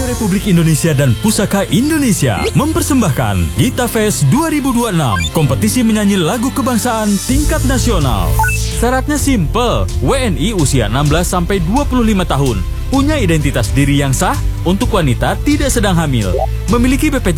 Republik Indonesia dan Pusaka Indonesia mempersembahkan Gita Fest 2026, kompetisi menyanyi lagu kebangsaan tingkat nasional. Syaratnya simple, WNI usia 16-25 tahun, punya identitas diri yang sah, untuk wanita tidak sedang hamil, memiliki BPJS